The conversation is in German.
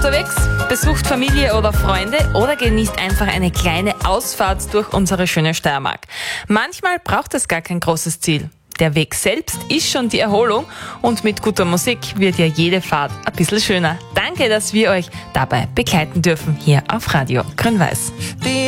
unterwegs, besucht Familie oder Freunde oder genießt einfach eine kleine Ausfahrt durch unsere schöne Steiermark. Manchmal braucht es gar kein großes Ziel. Der Weg selbst ist schon die Erholung und mit guter Musik wird ja jede Fahrt ein bisschen schöner. Danke, dass wir euch dabei begleiten dürfen hier auf Radio Grün-Weiß.